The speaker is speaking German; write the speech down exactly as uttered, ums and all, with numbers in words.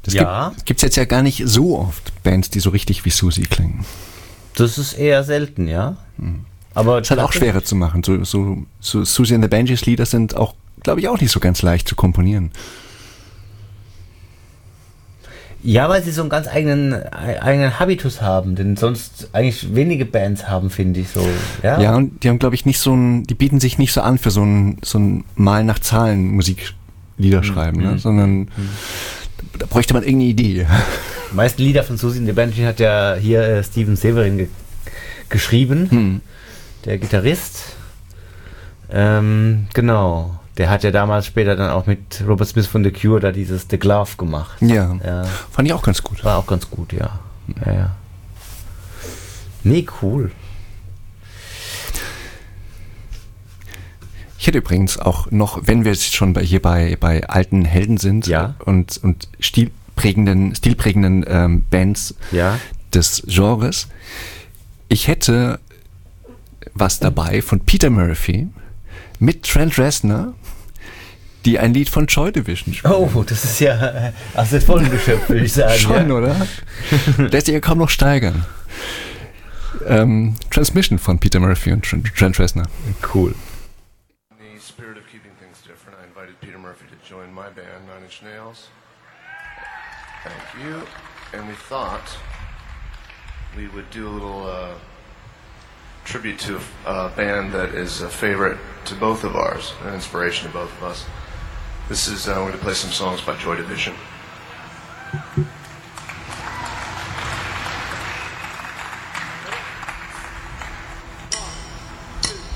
Das Ja. gibt es jetzt ja gar nicht so oft, Bands, die so richtig wie Susie klingen. Das ist eher selten, ja. Hm. Aber ist halt auch schwerer zu machen. So, so, so Susie and the Banshees Lieder sind auch, glaube ich, auch nicht so ganz leicht zu komponieren. Ja, weil sie so einen ganz eigenen, eigenen Habitus haben, den sonst eigentlich wenige Bands haben, finde ich so. Ja, ja, und die haben, glaube ich, nicht so ein, die bieten sich nicht so an für so ein, so ein Mal nach Zahlen Musiklieder schreiben, mhm. ne? sondern mhm. da, da bräuchte man irgendeine Idee. Die meisten Lieder von Susie and the Banshees hat ja hier äh, Steven Severin ge- geschrieben, mhm. der Gitarrist. Ähm, genau. Der hat ja damals später dann auch mit Robert Smith von The Cure da dieses The Glove gemacht. Ja, ja. Fand ich auch ganz gut. War auch ganz gut, ja. ja, ja. Nee, cool. Ich hätte übrigens auch noch, wenn wir jetzt schon bei, hier bei, bei alten Helden sind ja. und, und stilprägenden, stilprägenden ähm, Bands ja. des Genres, ich hätte was dabei von Peter Murphy mit Trent Reznor, die ein Lied von Joy Division spielen. Oh, das ist ja aus der vollen Geschöpf, würde ich sagen. Schon, ja. oder? Lässt sich ja kaum noch steigern. Ähm, Transmission von Peter Murphy und Trent Reznor. Cool. In the spirit of keeping things different, I invited Peter Murphy to join my band, Nine Inch Nails. Thank you. And we thought we would do a little uh, tribute to a band that is a favorite to both of ours, an inspiration to both of us. This is, uh, we're going to play some songs by Joy Division.